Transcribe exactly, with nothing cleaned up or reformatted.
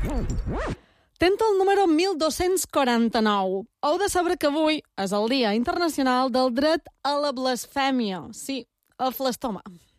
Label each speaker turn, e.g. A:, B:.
A: Tenta el número mil dos-cents quaranta-nou. Heu de saber que avui és el Dia Internacional del Dret a la Blasfèmia. Sí, el flestoma.